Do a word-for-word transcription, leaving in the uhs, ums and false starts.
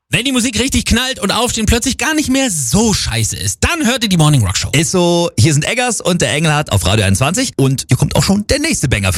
Wenn die Musik richtig knallt und Aufstehen plötzlich gar nicht mehr so scheiße ist, dann hört ihr die Morning Rock Show. Ist so, hier sind Eggers und der Engelhardt auf Radio einundzwanzig und hier kommt auch schon der nächste Banger für